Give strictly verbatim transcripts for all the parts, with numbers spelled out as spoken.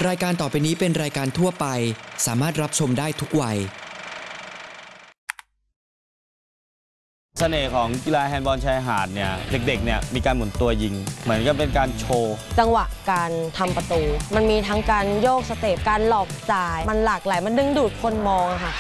รายการต่อไปนี้เป็นรายการทั่วไปสามารถรับชมได้ทุกวัยเสน่ห์ของกีฬาแฮนด์บอลชายหาดเนี่ยเด็กๆเนี่ยมีการหมุนตัวยิงเหมือนกับเป็นการโชว์จังหวะการทำประตูมันมีทั้งการโยกสเต็ปการหลอกจ่ายมันหลากหลายมันดึงดูดคนมองอะค่ะ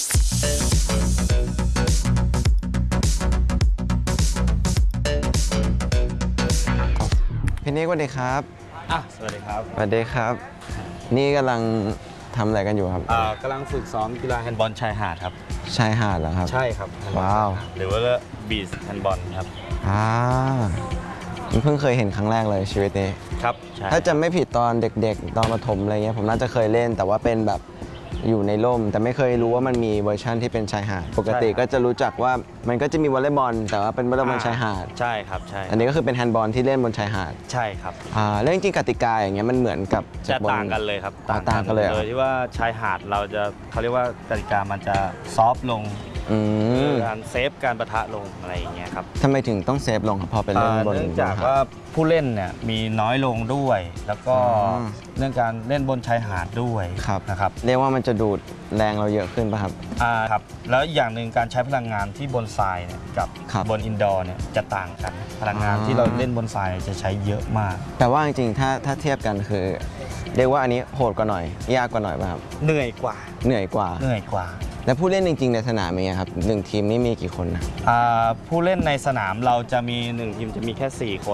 พี่นิกสวัสดีครับอ่ะสวัสดีครับสวัสดีครับนี่กำลังทำอะไรกันอยู่ครับอ่ากำลังฝึกซ้อมกีฬาแฮนด์บอลชายหาดครับชายหาดเหรอครับใช่ครับว้าวหรือว่าบีชแฮนด์บอลครับอ่าเพิ่งเคยเห็นครั้งแรกเลยชีวิตนี้ครับถ้าจำไม่ผิดตอนเด็กๆตอนประถมอะไรเงี้ยผมน่าจะเคยเล่นแต่ว่าเป็นแบบอยู่ในร่มแต่ไม่เคยรู้ว่ามันมีเวอร์ชั่นที่เป็นชายหาดปกติก็จะรู้จักว่ามันก็จะมีวอลเลย์บอลแต่ว่าเป็นวอลเลย์บอลชายหาดใช่ครับใช่อันนี้ก็คือเป็นแฮนด์บอลที่เล่นบนชายหาดใช่ครับอ่าเรื่องจริงกติกาอย่างเงี้ยมันเหมือนกับจะต่างกันเลยครับต่างกันเลยโดยที่ว่าชายหาดเราจะเขาเรียกว่ากติกามันจะซอฟต์ลงการเซฟการประทะลงอะไรอย่างเงี้ยครับทำไมถึงต้องเซฟลงครับพอเป็นเล่นบนเนื่องจากว่าผู้เล่นเนี่ยมีน้อยลงด้วยแล้วก็เรื่องการเล่นบนชายหาดด้วยนะครับเรียกว่ามันจะดูดแรงเราเยอะขึ้นป่ะครับอ่าครับแล้วอย่างหนึ่งการใช้พลังงานที่บนทรายเนี่ยกับบนอินดอร์เนี่ยจะต่างกันพลังงานที่เราเล่นบนทรายจะใช้เยอะมากแต่ว่าจริงๆถ้าถ้าเทียบกันคือเรียกว่าอันนี้โหดกว่าหน่อยยากกว่าหน่อยป่ะครับเหนื่อยกว่าเหนื่อยกว่าเหนื่อยกว่าแล้วผู้เล่นจริงๆในสนามมีครับหนึ่งทีมนี่มีกี่คนนะผู้เล่นในสนามเราจะมีหนึ่งทีมจะมีแค่สี่คน